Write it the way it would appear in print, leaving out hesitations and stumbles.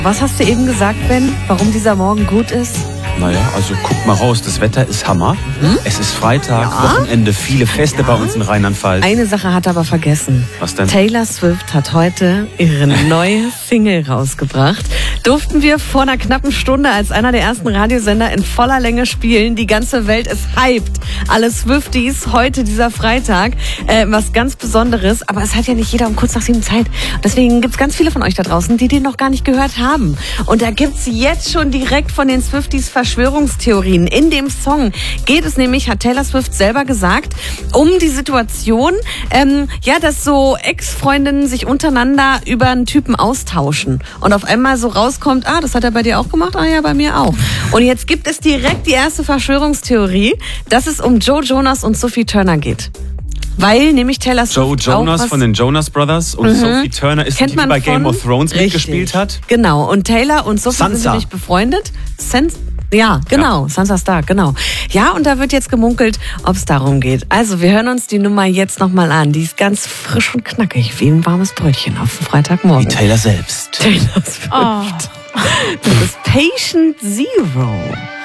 Was hast du eben gesagt, Ben, warum dieser Morgen gut ist? Naja, also guck mal raus, das Wetter ist Hammer. Es ist Freitag, Wochenende, viele Feste bei uns in Rheinland-Pfalz. Eine Sache hat er aber vergessen. Was denn? Taylor Swift hat heute ihre neue Single rausgebracht. Durften wir vor einer knappen Stunde als einer der ersten Radiosender in voller Länge spielen. Die ganze Welt ist hyped. Alle Swifties, heute dieser Freitag. Was ganz Besonderes. Aber es hat ja nicht jeder um kurz nach 7 Zeit. Deswegen gibt's ganz viele von euch da draußen, die den noch gar nicht gehört haben. Und da gibt's jetzt schon direkt von den Swifties Verschwörungstheorien. In dem Song geht es nämlich, hat Taylor Swift selber gesagt, um die Situation, dass so Ex-Freundinnen sich untereinander über einen Typen austauschen. Und auf einmal so rauskommt, das hat er bei dir auch gemacht? Ja, bei mir auch. Und jetzt gibt es direkt die erste Verschwörungstheorie, dass es um Joe Jonas und Sophie Turner geht. Weil nämlich Taylor Swift Joe Jonas von den Jonas Brothers und Sophie Turner ist die bei Game of Thrones mitgespielt hat. Genau, und Taylor und Sophie sind nämlich befreundet. Ja, genau, Sansa Stark, genau. Ja, und da wird jetzt gemunkelt, ob es darum geht. Also, wir hören uns die Nummer jetzt nochmal an. Die ist ganz frisch und knackig, wie ein warmes Brötchen auf dem Freitagmorgen. Wie Taylor selbst. Taylor Swift. Das ist Patient Zero.